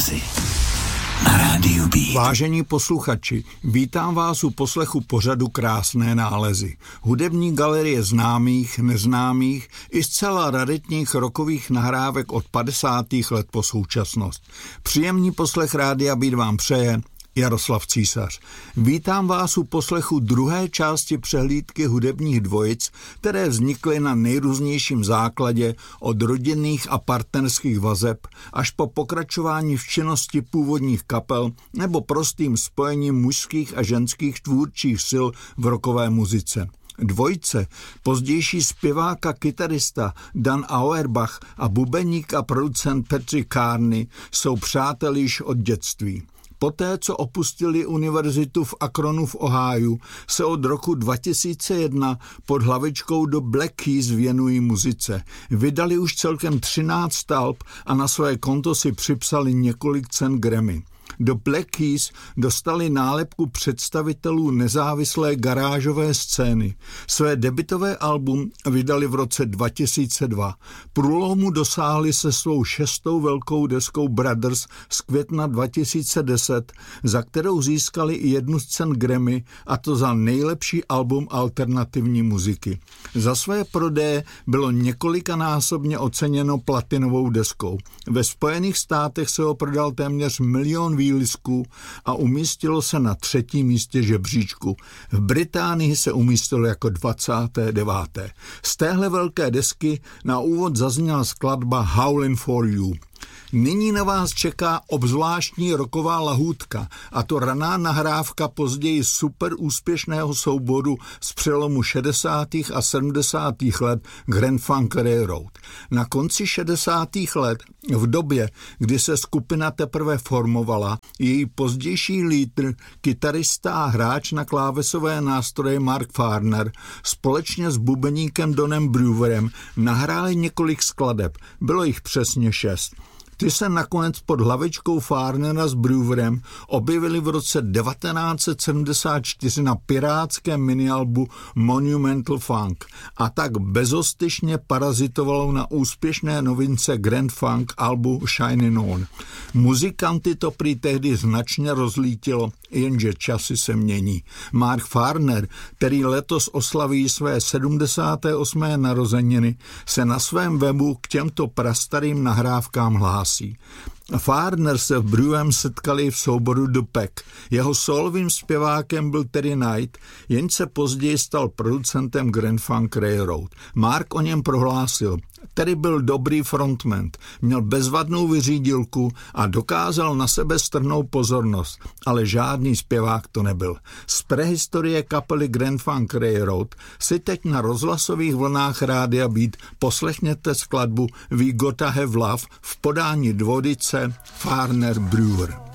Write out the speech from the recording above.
nálezy na rádiu Beat. Vážení posluchači, vítám vás u poslechu pořadu Krásné nálezy. Hudební galerie známých, neznámých i zcela raritních rockových nahrávek od 50. let po současnost. Příjemný poslech rádia Beat vám přeje Jaroslav Císař. Vítám vás u poslechu druhé části přehlídky hudebních dvojic, které vznikly na nejrůznějším základě od rodinných a partnerských vazeb až po pokračování v činnosti původních kapel nebo prostým spojením mužských a ženských tvůrčích sil v rockové muzice. Dvojice, pozdější zpěvák a kytarista Dan Auerbach a bubeník a producent Patrick Carney jsou přáteli již od dětství. Poté, co opustili univerzitu v Akronu v Ohiu, se od roku 2001 pod hlavičkou do Black Keys věnují muzice. Vydali už celkem 13 alb a na své konto si připsali několik cen Grammy. Do Black Keys dostali nálepku představitelů nezávislé garážové scény. Své debutové album vydali v roce 2002. Průlomu dosáhli se svou 6. velkou deskou Brothers z května 2010, za kterou získali i 1 z cen Grammy, a to za nejlepší album alternativní muziky. Za své prodeje bylo několikanásobně oceněno platinovou deskou. Ve Spojených státech se ho prodal téměř 1 milion výlisků a umístilo se na 3. místě žebříčku. V Británii se umístilo jako 29. Z téhle velké desky na úvod zazněla skladba Howlin' for You. Nyní na vás čeká obzvláštní rocková lahůdka, a to raná nahrávka později super úspěšného souboru z přelomu 60. a 70. let Grand Funk Railroad. Na konci 60. let, v době, kdy se skupina teprve formovala, její pozdější lídr, kytarista a hráč na klávesové nástroje Mark Farner společně s bubeníkem Donem Brewerem nahráli několik skladeb, bylo jich přesně 6. Ty se nakonec pod hlavičkou Farnera s Brewerem objevili v roce 1974 na pirátském minialbu Monumental Funk a tak bezostyšně parazitovalo na úspěšné novince Grand Funk albu Shining On. Muzikanty to prý tehdy značně rozlítilo, jenže časy se mění. Mark Farner, který letos oslaví své 78. narozeniny, se na svém webu k těmto prastarým nahrávkám hlásí. Farner se v Brewerem setkali v souboru The Pack. Jeho solovým zpěvákem byl Terry Knight, jenž se později stal producentem Grand Funk Railroad. Mark o něm prohlásil: Terry byl dobrý frontman, měl bezvadnou vyřídilku a dokázal na sebe strhnout pozornost, ale žádný zpěvák to nebyl. Z prehistorie kapely Grand Funk Railroad si teď na rozhlasových vlnách rádia Beat poslechněte skladbu We Gotta Have Love v podání dvodice Farner Brewer.